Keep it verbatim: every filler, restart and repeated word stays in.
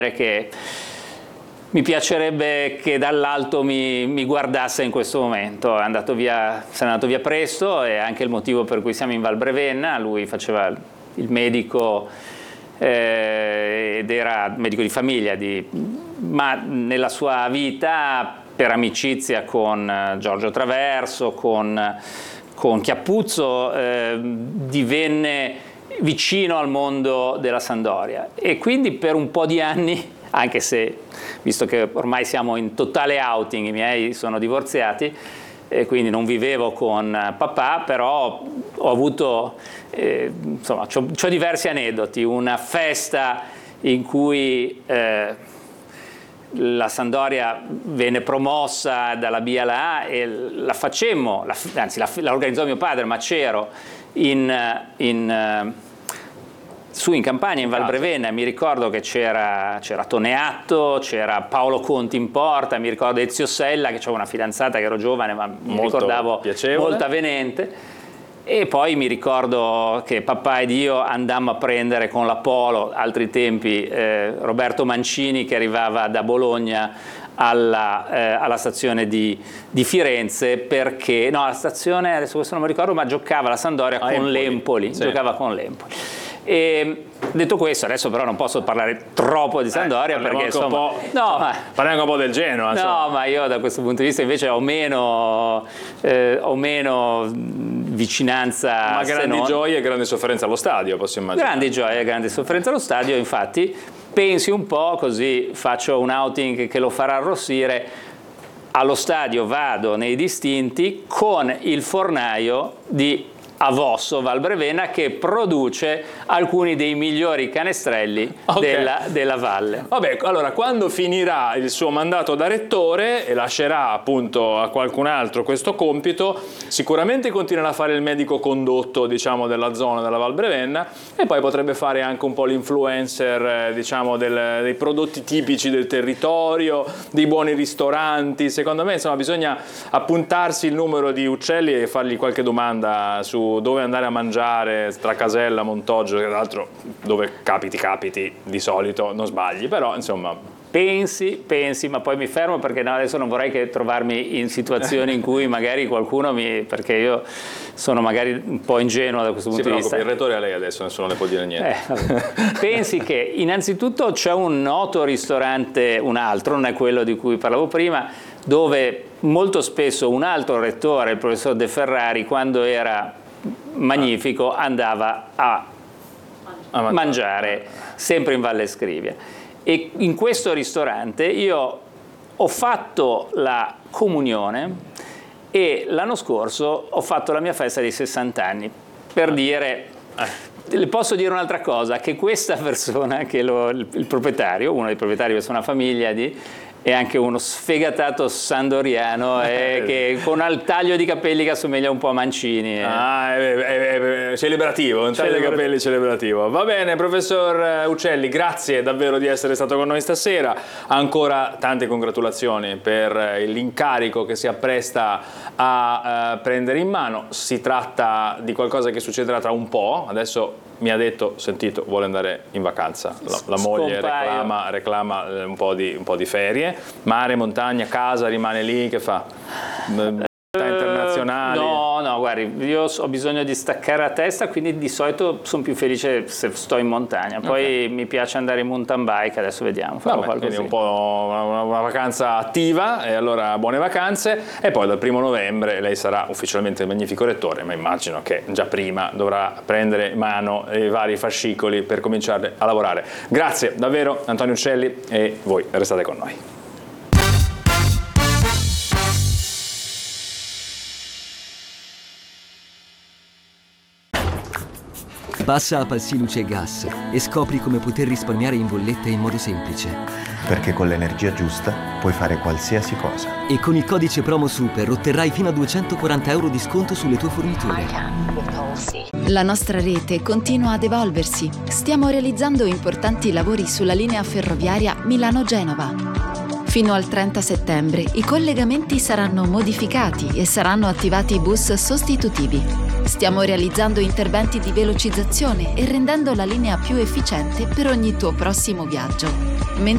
che mi piacerebbe che dall'alto mi, mi guardasse in questo momento. È andato via, se n'è andato via presto, è anche il motivo per cui siamo in Val Brevenna. Lui faceva il medico eh, ed era medico di famiglia, di, ma nella sua vita, per amicizia con Giorgio Traverso, con, con Chiappuzzo, eh, divenne vicino al mondo della Sampdoria, e quindi per un po' di anni, anche se, visto che ormai siamo in totale outing, i miei sono divorziati e quindi non vivevo con papà, però ho avuto, eh, insomma, c'ho, c'ho diversi aneddoti. Una festa in cui eh, la Sampdoria venne promossa dalla B alla A e la facemmo, la, anzi la, la organizzò mio padre, ma c'ero in... in su in Campania, in Val Brevenna. Mi ricordo che c'era Toneatto, c'era Paolo Conti in porta, mi ricordo Ezio Sella, che avevo una fidanzata che ero giovane ma mi molto ricordavo piacevole, molto avvenente, e poi mi ricordo che papà ed io andammo a prendere con la Polo, altri tempi, eh, Roberto Mancini, che arrivava da Bologna alla, eh, alla stazione di, di Firenze, perché no, la stazione, adesso questo non mi ricordo, ma giocava la Sampdoria ah, con Empoli. l'Empoli, sì. giocava con l'Empoli. E detto questo, adesso però non posso parlare troppo di Sampdoria, eh, perché insomma, un po', no, ma, parliamo un po' del Genoa. No, ma io da questo punto di vista invece ho meno, eh, ho meno vicinanza. Ma grandi non... gioie e grande sofferenza allo stadio, posso immaginare. Grandi gioie e grande sofferenza allo stadio, infatti pensi un po', così faccio un outing che lo farà arrossire. Allo stadio vado nei distinti con il fornaio di Avosso Val Brevenna, che produce alcuni dei migliori canestrelli okay. della, della valle. Vabbè, allora quando finirà il suo mandato da rettore e lascerà appunto a qualcun altro questo compito, sicuramente continuerà a fare il medico condotto, diciamo, della zona della Val Brevenna, e poi potrebbe fare anche un po' l'influencer, eh, diciamo, del, dei prodotti tipici del territorio, dei buoni ristoranti. Secondo me, insomma, bisogna appuntarsi il numero di Uccelli e fargli qualche domanda su dove andare a mangiare tra Casella, Montoggio, che tra l'altro dove capiti capiti di solito non sbagli, però insomma pensi, pensi, ma poi mi fermo perché no, adesso non vorrei che trovarmi in situazioni in cui magari qualcuno mi, perché io sono magari un po' ingenuo da questo punto si di vista. Il rettore a lei adesso, nessuno ne può dire niente. Eh, pensi che innanzitutto c'è un noto ristorante, un altro, non è quello di cui parlavo prima, dove molto spesso un altro rettore, il professor De Ferrari, quando era magnifico, andava a, a mangiare sempre in Valle Scrivia. E in questo ristorante io ho fatto la comunione e l'anno scorso ho fatto la mia festa dei sessanta anni, per dire, le posso dire un'altra cosa, che questa persona, che lo, il, il proprietario, uno dei proprietari, questa è una famiglia di, è anche uno sfegatato sandoriano eh, che con il taglio di capelli che assomiglia un po' a Mancini. Eh. Ah, è, è, è celebrativo, un taglio di capelli celebrativo. Va bene, professor Uccelli, grazie davvero di essere stato con noi stasera. Ancora tante congratulazioni per l'incarico che si appresta a uh, prendere in mano. Si tratta di qualcosa che succederà tra un po', adesso mi ha detto, sentito, vuole andare in vacanza, la, la moglie reclama, reclama un, po di, un po' di ferie, mare, montagna, casa, rimane lì, che fa? Internazionali? No, no, guardi, io ho bisogno di staccare la testa, quindi di solito sono più felice se sto in montagna, poi okay. mi piace andare in mountain bike, adesso vediamo, farò Vabbè, quindi un po' una, una vacanza attiva, e allora buone vacanze, e poi dal primo novembre lei sarà ufficialmente il magnifico rettore, ma immagino che già prima dovrà prendere in mano i vari fascicoli per cominciare a lavorare. Grazie davvero Antonio Uccelli, e voi restate con noi. Passa a Palsiluce Gas e scopri come poter risparmiare in bolletta in modo semplice. Perché con l'energia giusta puoi fare qualsiasi cosa. E con il codice promo SUPER otterrai fino a duecentoquaranta euro di sconto sulle tue forniture. La nostra rete continua ad evolversi. Stiamo realizzando importanti lavori sulla linea ferroviaria Milano-Genova. Fino al trenta settembre i collegamenti saranno modificati e saranno attivati bus sostitutivi. Stiamo realizzando interventi di velocizzazione e rendendo la linea più efficiente per ogni tuo prossimo viaggio.